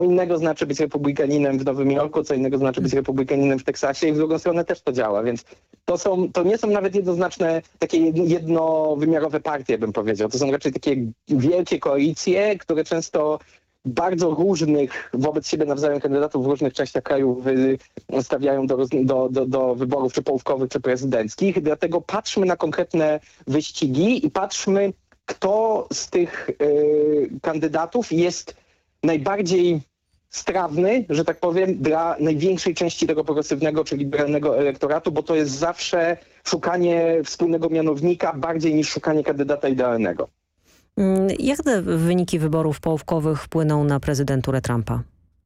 innego znaczy być republikaninem w Nowym Jorku, co innego znaczy być republikaninem w Teksasie i w drugą stronę też to działa, więc to nie są nawet jednoznaczne, takie jednowymiarowe partie, bym powiedział. To są raczej takie wielkie koalicje, które często bardzo różnych wobec siebie nawzajem kandydatów w różnych częściach kraju stawiają do wyborów czy połówkowych, czy prezydenckich. Dlatego patrzmy na konkretne wyścigi i patrzmy, kto z tych kandydatów jest najbardziej strawny, że tak powiem, dla największej części tego progresywnego czy liberalnego elektoratu, bo to jest zawsze szukanie wspólnego mianownika bardziej niż szukanie kandydata idealnego. Jak te wyniki wyborów połówkowych wpłyną na prezydenturę Trumpa?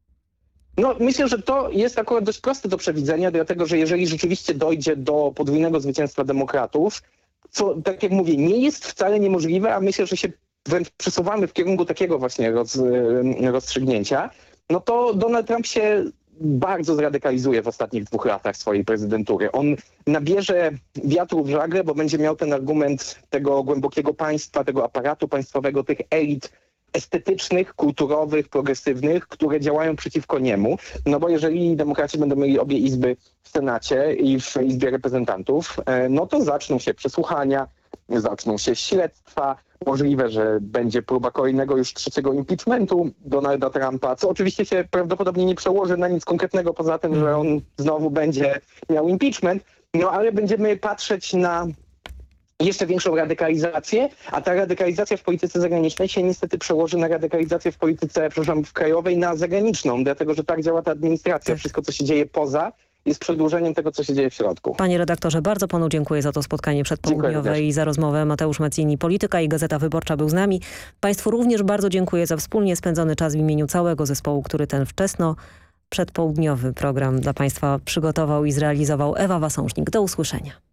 No, myślę, że to jest akurat dość proste do przewidzenia, dlatego że jeżeli rzeczywiście dojdzie do podwójnego zwycięstwa demokratów, co, tak jak mówię, nie jest wcale niemożliwe, a myślę, że się wręcz przesuwamy w kierunku takiego właśnie rozstrzygnięcia, no to Donald Trump się bardzo zradykalizuje w ostatnich 2 latach swojej prezydentury. On nabierze wiatru w żagle, bo będzie miał ten argument tego głębokiego państwa, tego aparatu państwowego, tych elit estetycznych, kulturowych, progresywnych, które działają przeciwko niemu. No bo jeżeli demokraci będą mieli obie izby w Senacie i w Izbie Reprezentantów, no to zaczną się przesłuchania, zaczną się śledztwa. Możliwe, że będzie próba kolejnego już 3. impeachmentu Donalda Trumpa, co oczywiście się prawdopodobnie nie przełoży na nic konkretnego, poza tym, że on znowu będzie miał impeachment. No ale będziemy patrzeć na jeszcze większą radykalizację, a ta radykalizacja w polityce zagranicznej się niestety przełoży na radykalizację w polityce, w krajowej, na zagraniczną, dlatego że tak działa ta administracja. Tak. Wszystko, co się dzieje poza, jest przedłużeniem tego, co się dzieje w środku. Panie redaktorze, bardzo panu dziękuję za to spotkanie przedpołudniowe i za rozmowę. Mateusz Mazzini, Polityka i Gazeta Wyborcza był z nami. Państwu również bardzo dziękuję za wspólnie spędzony czas w imieniu całego zespołu, który ten wczesno przedpołudniowy program dla państwa przygotował i zrealizował. Ewa Wasążnik. Do usłyszenia.